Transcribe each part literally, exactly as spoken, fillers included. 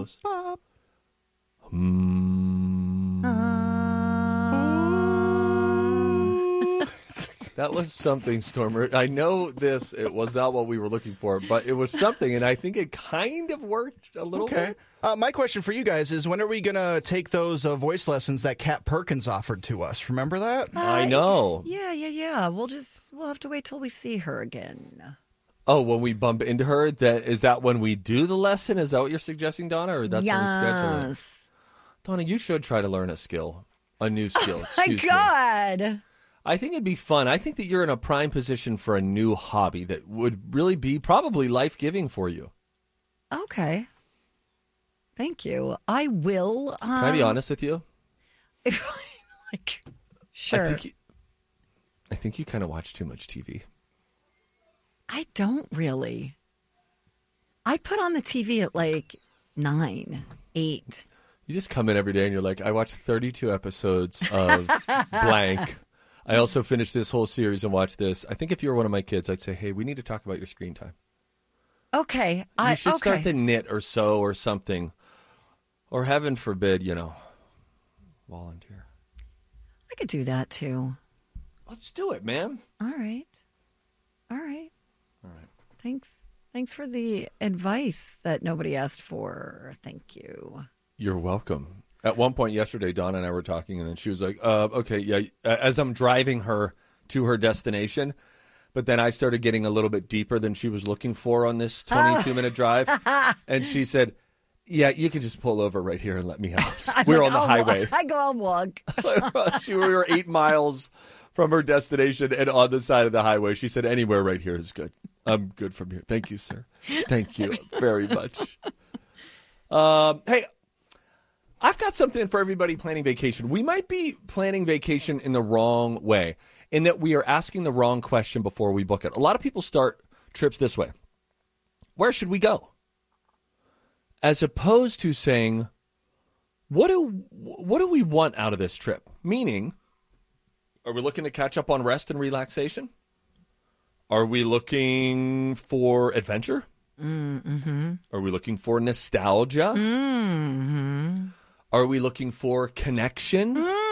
goes. Hmm. That was something, Stormer. I know this. It was not what we were looking for, but it was something, and I think it kind of worked a little okay. bit. Uh, my question for you guys is, when are we going to take those uh, voice lessons that Kat Perkins offered to us? Remember that? Uh, I know. Yeah, yeah, yeah. We'll just we'll have to wait till we see her again. Oh, when we bump into her, that is that when we do the lesson? Is that what you're suggesting, Donna, or that's yes. when we schedule it? Donna, you should try to learn a skill, a new skill. Oh my Excuse God. Me. I think it'd be fun. I think that you're in a prime position for a new hobby that would really be probably life-giving for you. Okay. Thank you. I will. Um, Can I be honest with you? like, sure. I think you, I think you kind of watch too much T V. I don't really. I put on the T V at like nine, eight. You just come in every day and you're like, I watched thirty-two episodes of blank. I also finished this whole series and watched this. I think if you were one of my kids, I'd say, hey, we need to talk about your screen time. Okay. You I, should okay. start to knit or sew or something. Or heaven forbid, you know, volunteer. I could do that too. Let's do it, man. All right. All right. All right. Thanks. Thanks for the advice that nobody asked for. Thank you. You're welcome. At one point yesterday, Donna and I were talking, and then she was like, uh, okay, yeah, as I'm driving her to her destination, but then I started getting a little bit deeper than she was looking for on this twenty-two minute drive. And she said, yeah, you can just pull over right here and let me out. We're like, on the I'll highway. Walk. I go, I'll walk. she, we were eight miles from her destination and on the side of the highway. She said, anywhere right here is good. I'm good from here. Thank you, sir. Thank you very much. Um, hey, I've got something for everybody planning vacation. We might be planning vacation in the wrong way, in that we are asking the wrong question before we book it. A lot of people start trips this way. Where should we go? As opposed to saying, what do what do we want out of this trip? Meaning, are we looking to catch up on rest and relaxation? Are we looking for adventure? Mm-hmm. Are we looking for nostalgia? Mm-hmm. Are we looking for connection?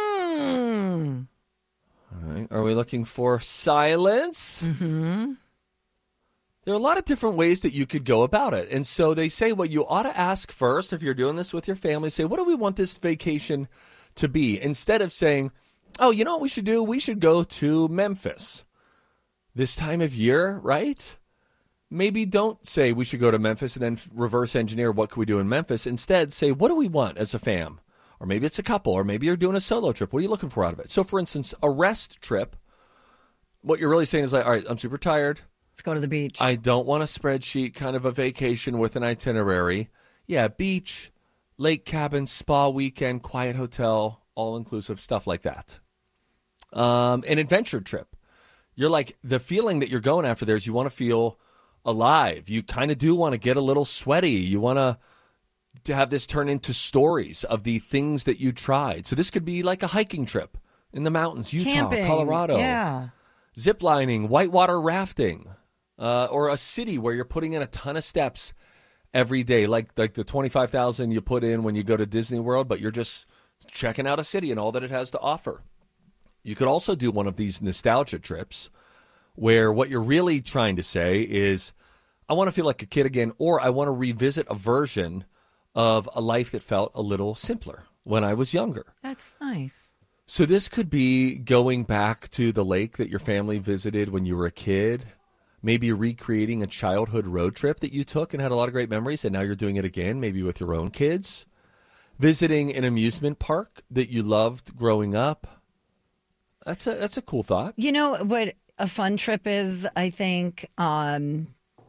Mm. All right. Are we looking for silence? Mm-hmm. There are a lot of different ways that you could go about it. And so they say what you ought to ask first, if you're doing this with your family, say, what do we want this vacation to be? Instead of saying, oh, you know what we should do? We should go to Memphis. This time of year, right? Maybe don't say we should go to Memphis and then reverse engineer what could we do in Memphis. Instead, say, what do we want as a fam? Or maybe it's a couple, or maybe you're doing a solo trip. What are you looking for out of it? So, for instance, a rest trip, what you're really saying is like, all right, I'm super tired. Let's go to the beach. I don't want a spreadsheet, kind of a vacation with an itinerary. Yeah, beach, lake cabin, spa weekend, quiet hotel, all-inclusive, stuff like that. Um, an adventure trip. You're like, the feeling that you're going after there is you want to feel alive. You kind of do want to get a little sweaty. You want to to have this turn into stories of the things that you tried. So this could be like a hiking trip in the mountains, Utah, Camping, Colorado. Yeah. Zip lining, whitewater rafting, uh, or a city where you're putting in a ton of steps every day, like like the twenty-five thousand you put in when you go to Disney World, but you're just checking out a city and all that it has to offer. You could also do one of these nostalgia trips where what you're really trying to say is, I want to feel like a kid again, or I want to revisit a version of a life that felt a little simpler when I was younger. That's nice. So this could be going back to the lake that your family visited when you were a kid, maybe recreating a childhood road trip that you took and had a lot of great memories, and now you're doing it again, maybe with your own kids, visiting an amusement park that you loved growing up. That's a that's a cool thought. You know what a fun trip is, I think? Um,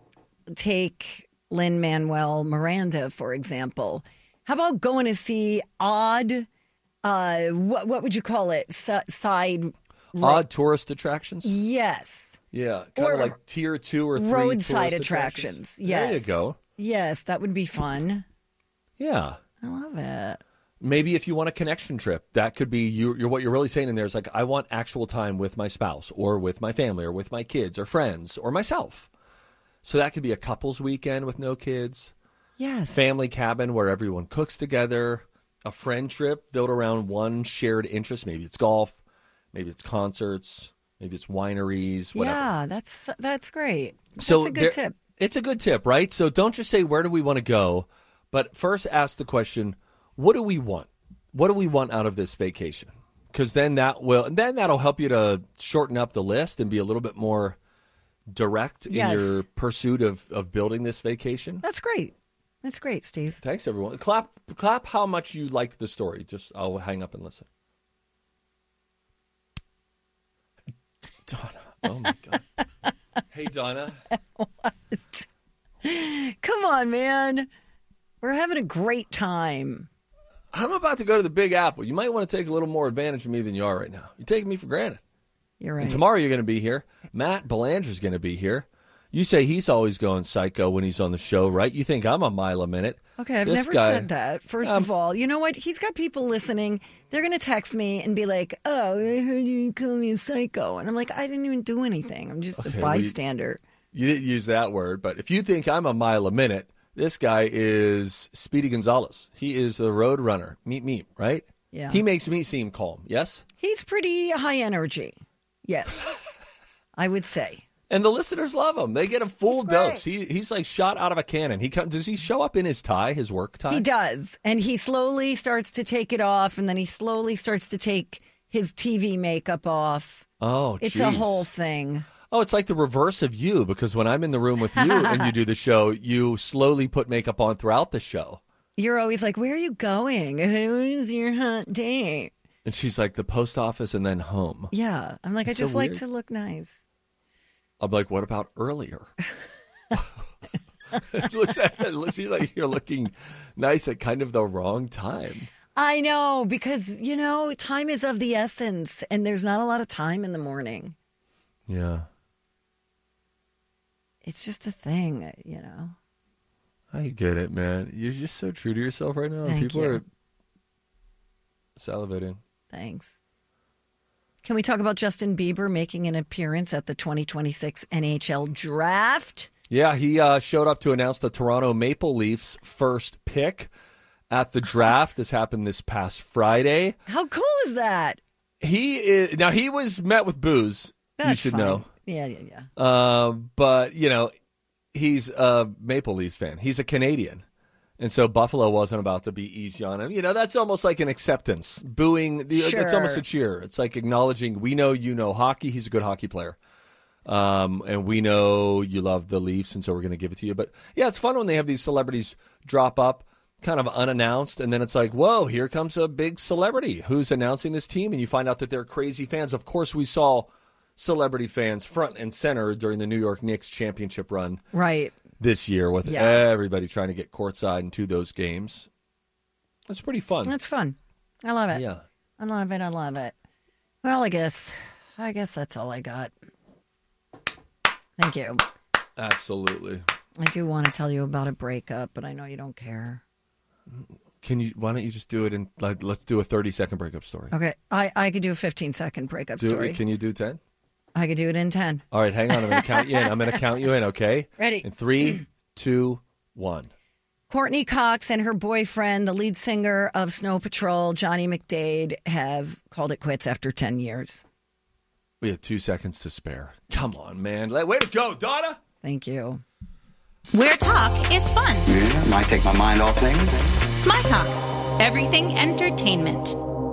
take Lin-Manuel Miranda, for example. How about going to see odd, uh, what, what would you call it, S- side... Odd tourist attractions? Yes. Yeah, kind Or of like tier two or three roadside tourist attractions. attractions. Yes. There you go. Yes, that would be fun. Yeah. I love it. Maybe if you want a connection trip, that could be you, you're what you're really saying in there is like, I want actual time with my spouse or with my family or with my kids or friends or myself. So that could be a couples weekend with no kids. Yes. Family cabin where everyone cooks together. A friend trip built around one shared interest. Maybe it's golf. Maybe it's concerts. Maybe it's wineries. Whatever. Yeah, that's that's great. That's So a good there- tip. It's a good tip, right? So don't just say, where do we want to go? But first ask the question, what do we want? What do we want out of this vacation? Because then that will, and then that'll help you to shorten up the list and be a little bit more direct Yes. in your pursuit of, of building this vacation. That's great. That's great, Steve. Thanks, everyone. Clap, clap how much you liked the story. Just I'll hang up and listen. Donna. Oh, my God. Hey, Donna. What? Come on, man. We're having a great time. I'm about to go to the Big Apple. You might want to take a little more advantage of me than you are right now. You're taking me for granted. You're right. And tomorrow you're going to be here. Matt Belanger's going to be here. You say he's always going psycho when he's on the show, right? You think I'm a mile a minute. Okay, I've This never guy- said that. First Um, of all, you know what? He's got people listening. They're going to text me and be like, oh, I heard you call me a psycho. And I'm like, I didn't even do anything. I'm just Okay, a well, you- bystander. You didn't use that word, but if you think I'm a mile a minute, this guy is Speedy Gonzalez. He is the road runner. Meet me, right? Yeah. He makes me seem calm, yes? He's pretty high energy. Yes, I would say. And the listeners love him. They get a full He's great. dose. He he's like shot out of a cannon. He come, does he show up in his tie, his work tie? He does. And he slowly starts to take it off, and then he slowly starts to take his T V makeup off. Oh, It's a geez. whole thing. Oh, it's like the reverse of you, because when I'm in the room with you and you do the show, you slowly put makeup on throughout the show. You're always like, where are you going? Who's your hot date? And she's like, the post office and then home. Yeah. I'm like, It's I so just like weird. to look nice. I'm like, what about earlier? It looks at it seems like you're looking nice at kind of the wrong time. I know, because, you know, time is of the essence, and there's not a lot of time in the morning. Yeah. It's just a thing, you know. I get it, man. You're just so true to yourself right now. Thank People you. are salivating. Thanks. Can we talk about Justin Bieber making an appearance at the twenty twenty-six N H L draft? Yeah, he uh, showed up to announce the Toronto Maple Leafs' first pick at the draft. This happened this past Friday. How cool is that? He is now he was met with booze. That's you should fine. know. Yeah, yeah, yeah. Uh, but, you know, he's a Maple Leafs fan. He's a Canadian. And so Buffalo wasn't about to be easy on him. You know, that's almost like an acceptance. Booing, the, it's almost Sure. a cheer. It's like acknowledging, we know you know hockey. He's a good hockey player. Um, and we know you love the Leafs, and so we're going to give it to you. But, yeah, it's fun when they have these celebrities drop up kind of unannounced, and then it's like, whoa, here comes a big celebrity who's announcing this team, and you find out that they're crazy fans. Of course, we saw celebrity fans front and center during the New York Knicks championship run Right. this year with Yeah. everybody trying to get courtside into those games. It's pretty fun. That's fun. I love it. Yeah. I love it. I love it. Well, I guess, I guess that's all I got. Thank you. Absolutely. I do want to tell you about a breakup, but I know you don't care. Can you? Why don't you just do it in? Like, let's do a thirty-second breakup story. Okay, I, I could do a fifteen-second breakup Do story. it. Can you do ten? I could do it in ten. All right, hang on. I'm going to count you in. I'm going to count you in. Okay. Ready. In three, two, one. Courtney Cox and her boyfriend, the lead singer of Snow Patrol, Johnny McDade, have called it quits after ten years. We have two seconds to spare. Come on, man. Like, way to go, Donna. Thank you. Where talk is fun. Yeah, might take my mind off things. My Talk. Everything entertainment.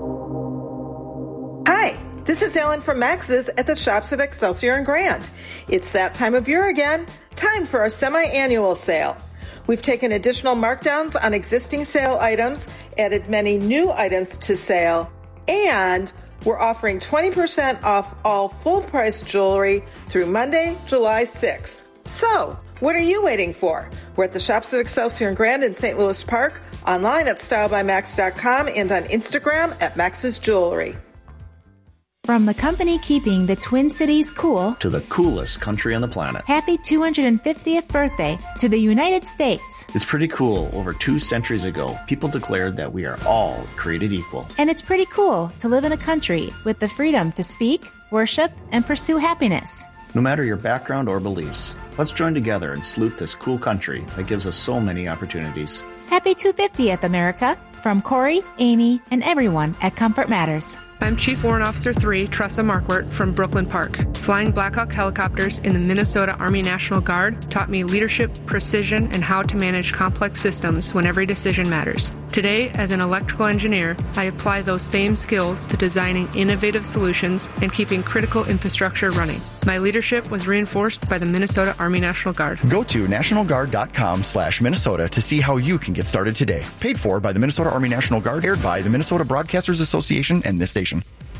Hi, this is Ellen from Max's at the shops at Excelsior and Grand. It's that time of year again. Time for our semi-annual sale. We've taken additional markdowns on existing sale items, added many new items to sale, and we're offering twenty percent off all full-price jewelry through Monday, July sixth. So, what are you waiting for? We're at the shops at Excelsior and Grand in Saint Louis Park, online at style by max dot com, and on Instagram at Max's Jewelry. From the company keeping the Twin Cities cool to the coolest country on the planet. Happy two hundred fiftieth birthday to the United States. It's pretty cool. Over two centuries ago, people declared that we are all created equal. And it's pretty cool to live in a country with the freedom to speak, worship, and pursue happiness. No matter your background or beliefs, let's join together and salute this cool country that gives us so many opportunities. Happy two hundred fiftieth, America, from Corey, Amy, and everyone at Comfort Matters. I'm Chief Warrant Officer three, Tressa Markwart from Brooklyn Park. Flying Black Hawk helicopters in the Minnesota Army National Guard taught me leadership, precision, and how to manage complex systems when every decision matters. Today, as an electrical engineer, I apply those same skills to designing innovative solutions and keeping critical infrastructure running. My leadership was reinforced by the Minnesota Army National Guard. Go to nationalguard.com slash Minnesota to see how you can get started today. Paid for by the Minnesota Army National Guard, aired by the Minnesota Broadcasters Association and this station.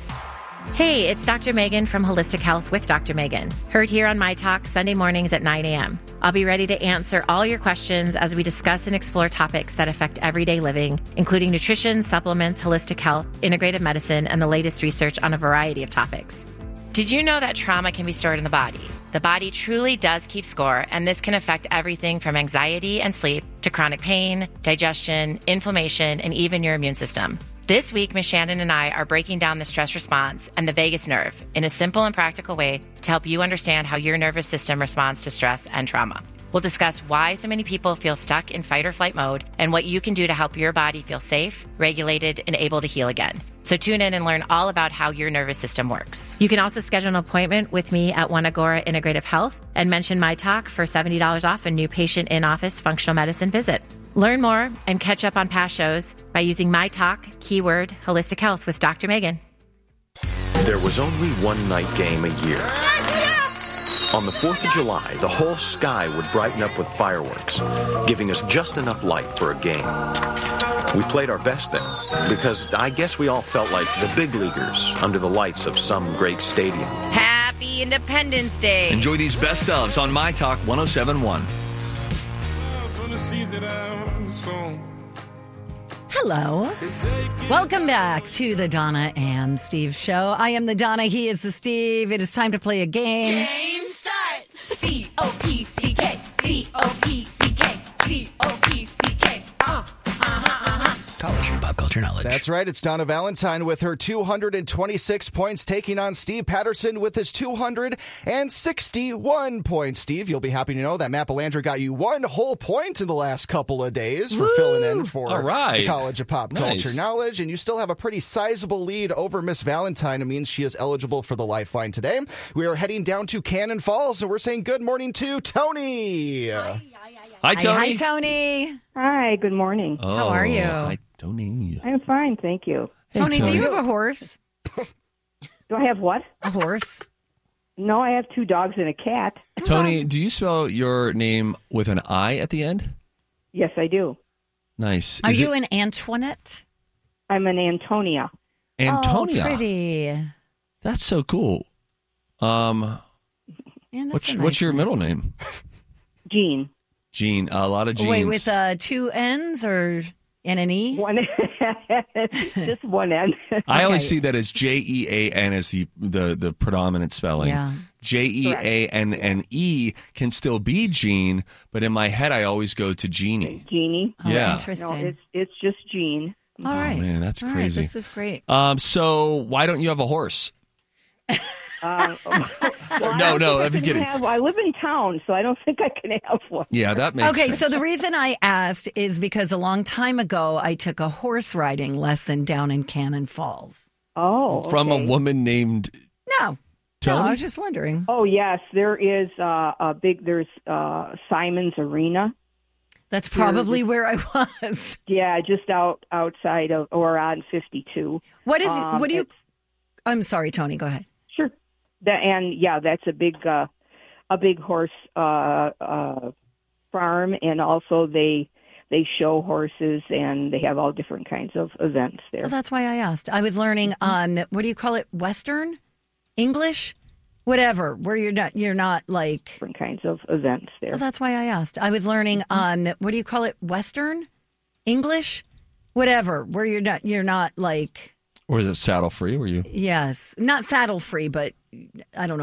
Hey, it's Doctor Megan from Holistic Health with Doctor Megan. Heard here on My Talk Sunday mornings at nine a.m. I'll be ready to answer all your questions as we discuss and explore topics that affect everyday living, including nutrition, supplements, holistic health, integrative medicine, and the latest research on a variety of topics. Did you know that trauma can be stored in the body? The body truly does keep score, and this can affect everything from anxiety and sleep to chronic pain, digestion, inflammation, and even your immune system. This week, Miz Shannon and I are breaking down the stress response and the vagus nerve in a simple and practical way to help you understand how your nervous system responds to stress and trauma. We'll discuss why so many people feel stuck in fight or flight mode and what you can do to help your body feel safe, regulated, and able to heal again. So tune in and learn all about how your nervous system works. You can also schedule an appointment with me at One Agora Integrative Health and mention My Talk for seventy dollars off a new patient in-office functional medicine visit. Learn more and catch up on past shows by using My Talk, keyword Holistic Health with Doctor Megan. There was only one night game a year. On the fourth of July, the whole sky would brighten up with fireworks, giving us just enough light for a game. We played our best then, because I guess we all felt like the big leaguers under the lights of some great stadium. Happy Independence Day! Enjoy these best ofs on My Talk one oh seven point one. Hello. Welcome back to the Donna and Steve Show. I am the Donna. He is the Steve. It is time to play a game. Game start. C O P C K. C O P C K. C O P C K. Uh, uh-huh, uh-huh. College and pop culture knowledge. That's right. It's Donna Valentine with her two hundred twenty-six points, taking on Steve Patterson with his two hundred sixty-one points. Steve, you'll be happy to know that Matt Belanger got you one whole point in the last couple of days for Woo! filling in for All right. the College of Pop Nice. Culture Knowledge, and you still have a pretty sizable lead over Miss Valentine. It means she is eligible for the Lifeline today. We are heading down to Cannon Falls, and we're saying good morning to Tony. Hi, Tony. Hi, Tony. Hi, good morning. Oh, How are you? Hi, Tony. I'm fine, thank you. Hey, Tony, Tony. do you have a horse? Do I have what? A horse? No, I have two dogs and a cat. Tony, do you spell your name with an I at the end? Yes, I do. Nice. Are Is you it an Antoinette? I'm an Antonia. Antonia? Oh, pretty. That's so cool. Um, Man, that's what's a nice what's your name. middle name? Jean. Jean. A lot of Jeans. Wait, with uh, two N's or and an E? One, just one N. I always Okay. see that as J E A N as the, the, the predominant spelling. Yeah. J E A N N E can still be Jean, but in my head I always go to Jeannie. Jeannie. Oh, Yeah. interesting. No, it's it's just Jean. All right. Oh, man, that's All right, crazy. this is great. Um, so why don't you have a horse? Uh, well, I No, don't no, think I I'm can kidding. Have, I live in town, so I don't think I can have one. Yeah, that makes Okay, sense. so the reason I asked is because a long time ago I took a horse riding lesson down in Cannon Falls. Oh, From okay. a woman named No. Tony? No, I was just wondering. Oh yes, there is uh, a big. There's uh, Simon's Arena. That's probably where I was. Yeah, just out outside of or on fifty-two. What is Um, what do you it's- I'm sorry, Tony, go ahead. Sure. That, and yeah, that's a big uh, a big horse uh, uh, farm, and also they they show horses and they have all different kinds of events there. So that's why I asked. I was learning on what do you call it? Western? English? Whatever, where you're not you're not like different kinds of events there. So that's why I asked. I was learning on what do you call it? Western? English? Whatever, where you're not you're not like Or is it saddle free? Were you? yes, not saddle free, but I don't know.